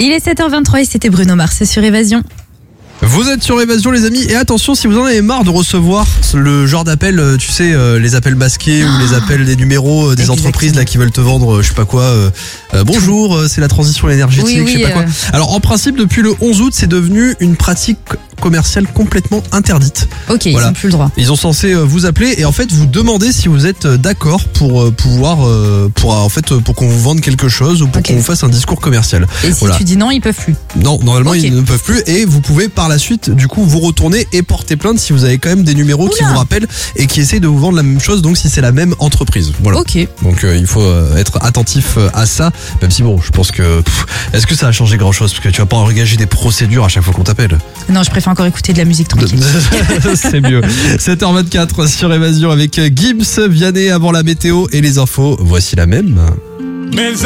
Il est 7h23 et c'était Bruno Mars sur Évasion. Vous êtes sur Évasion les amis, et attention, si vous en avez marre de recevoir le genre d'appel, tu sais, les appels masqués ou les appels des numéros des entreprises là qui veulent te vendre je sais pas quoi, bonjour, c'est la transition énergétique, je sais pas quoi. Alors en principe depuis le 11 août c'est devenu une pratique commerciale complètement interdite. Ok, voilà. Ils n'ont plus le droit. Ils ont censé vous appeler et en fait vous demander si vous êtes d'accord pour pouvoir pour qu'on vous vende quelque chose ou pour qu'on vous fasse un discours commercial. Et si tu dis non, ils peuvent plus. Non, normalement ils ne peuvent plus, et vous pouvez par la suite du coup vous retourner et porter plainte si vous avez quand même des numéros qui vous rappellent et qui essayent de vous vendre la même chose, donc si c'est la même entreprise. Voilà. Ok. Donc il faut être attentif à ça, même si bon, je pense que est-ce que ça a changé grand chose, parce que tu vas pas engager des procédures à chaque fois qu'on t'appelle. Non, je préfère encore écouter de la musique tranquille. C'est mieux. 7h24 sur Évasion avec Gibbs, Vianney avant la météo et les infos. Voici la même.